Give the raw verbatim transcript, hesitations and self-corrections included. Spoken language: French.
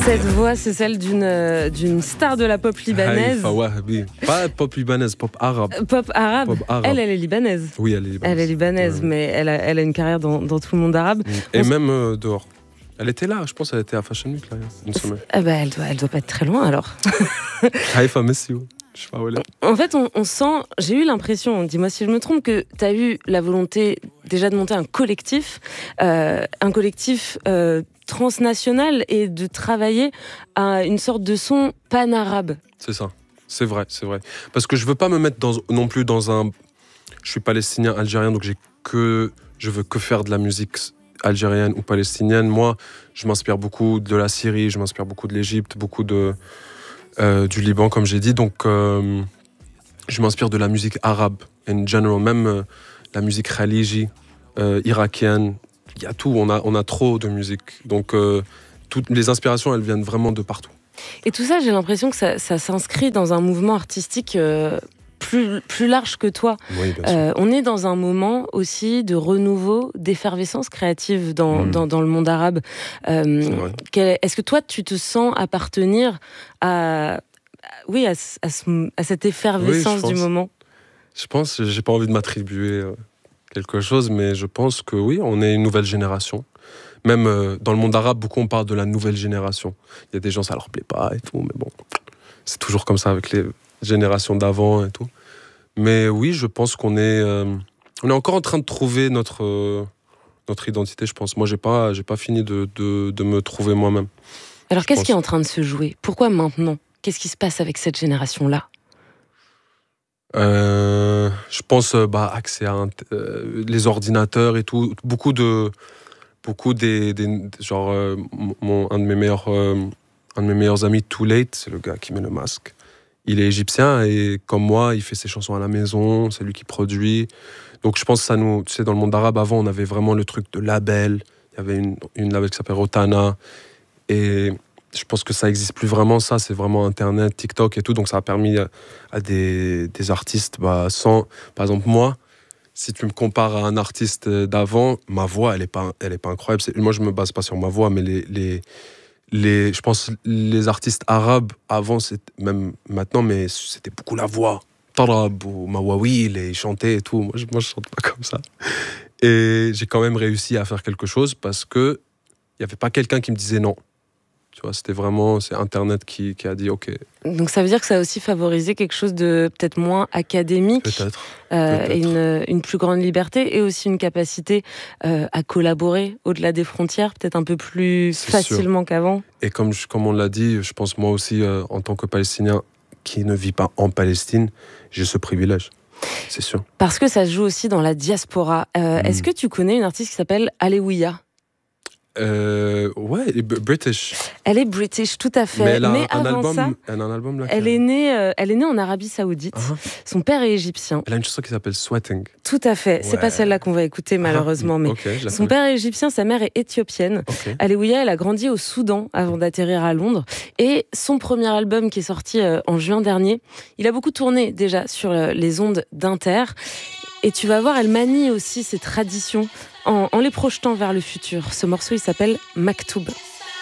Cette voix, c'est celle d'une, euh, d'une star de la pop libanaise. Haïfa Wahabi. Pas pop libanaise, pop arabe. Pop arabe. Pop arabe. Elle, elle est libanaise. Oui, elle est libanaise. Elle est libanaise, Ouais. mais elle a, elle a une carrière dans, dans tout le monde arabe. Et On s- même euh, dehors. Elle était là, je pense qu'elle était à Fashion Week, là, une semaine. Ah bah, elle doit, elle doit pas être très loin alors. Haïfa Messi, ouais. Je sais pas où elle est. En fait, on, on sent, j'ai eu l'impression, dis-moi si je me trompe, que tu as eu la volonté déjà de monter un collectif, euh, un collectif euh, transnational et de travailler à une sorte de son pan-arabe. C'est ça. C'est vrai, c'est vrai. Parce que je veux pas me mettre dans, non plus dans un. Je suis palestinien, algérien, donc j'ai que. Je veux que faire de la musique algérienne ou palestinienne. Moi, je m'inspire beaucoup de la Syrie, je m'inspire beaucoup de l'Égypte, beaucoup de. Euh, du Liban, comme j'ai dit. Donc, euh, je m'inspire de la musique arabe, in general, même euh, la musique khaliji, euh, irakienne. Il y a tout, on a, on a trop de musique. Donc, euh, toutes les inspirations, elles viennent vraiment de partout. Et tout ça, j'ai l'impression que ça, ça s'inscrit dans un mouvement artistique euh, plus, plus large que toi. Oui, bien sûr. Euh, on est dans un moment aussi de renouveau, d'effervescence créative dans, Mm. dans, dans le monde arabe. Euh, C'est vrai. quel- est-ce que toi, tu te sens appartenir à, à- oui, à, ce- à, ce- à cette effervescence Oui, je du pense. moment? Je pense, j'ai pas envie de m'attribuer euh, quelque chose, mais je pense que oui, on est une nouvelle génération. Même euh, dans le monde arabe, beaucoup on parle de la nouvelle génération. Il y a des gens, ça leur plaît pas et tout, mais bon, c'est toujours comme ça avec les générations d'avant et tout. Mais oui, je pense qu'on est, euh, on est encore en train de trouver notre, euh, notre identité, je pense. Moi, j'ai pas, j'ai pas fini de, de, de me trouver moi-même. Alors, Je qu'est-ce pense. qui est en train de se jouer? Pourquoi maintenant? Qu'est-ce qui se passe avec cette génération-là? Euh, je pense euh, bah, accès à int- euh, les ordinateurs et tout. Beaucoup de, beaucoup des, des- genre euh, mon, un de mes meilleurs, euh, un de mes meilleurs amis, Too Late, c'est le gars qui met le masque. Il est égyptien et comme moi, il fait ses chansons à la maison. C'est lui qui produit. Donc je pense que ça nous, tu sais, dans le monde arabe avant, on avait vraiment le truc de label. Il y avait une, une label qui s'appelle Rotana et je pense que ça n'existe plus vraiment, ça, c'est vraiment Internet, TikTok et tout, donc ça a permis à, à des, des artistes, bah, sans... Par exemple, moi, si tu me compares à un artiste d'avant, ma voix, elle n'est pas, elle est pas incroyable. C'est- moi, je ne me base pas sur ma voix, mais les, les, les, je pense les artistes arabes, avant, c'est, même maintenant, mais c'était beaucoup la voix. Tarab ou Mawawil, et ils chantaient et tout. Moi, je ne chante pas comme ça. Et j'ai quand même réussi à faire quelque chose parce qu'il n'y avait pas quelqu'un qui me disait non. Tu vois, c'était vraiment, c'est Internet qui, qui a dit OK, Donc, ça veut dire que ça a aussi favorisé quelque chose de peut-être moins académique, peut-être. euh, peut-être. et une, une plus grande liberté, et aussi une capacité euh, à collaborer au-delà des frontières, peut-être un peu plus C'est facilement qu'avant. Et comme, je- comme on l'a dit, je pense moi aussi, euh, en tant que Palestinien qui ne vit pas en Palestine, j'ai ce privilège, c'est sûr. Parce que ça se joue aussi dans la diaspora. Euh, Mm. Est-ce que tu connais une artiste qui s'appelle Alewiya? Euh, ouais, et B- British. Elle est british, tout à fait. Mais elle a un, un avant album, ça, elle a un album là. elle qui a- est, née, euh, elle est née en Arabie Saoudite. Ah, Son père est égyptien. elle a une chanson qui s'appelle Sweating. Tout à fait. C'est Ouais. pas celle-là qu'on va écouter, malheureusement. Ah, Mais ok, je la son connais. père est égyptien, sa mère est éthiopienne. Ok. Alewiya, elle a grandi au Soudan avant d'atterrir à Londres. Et son premier album, qui est sorti euh, en juin dernier, il a beaucoup tourné déjà sur euh, les ondes d'Inter. Et tu vas voir, elle manie aussi ses traditions en, en les projetant vers le futur. Ce morceau, il s'appelle Maktoub.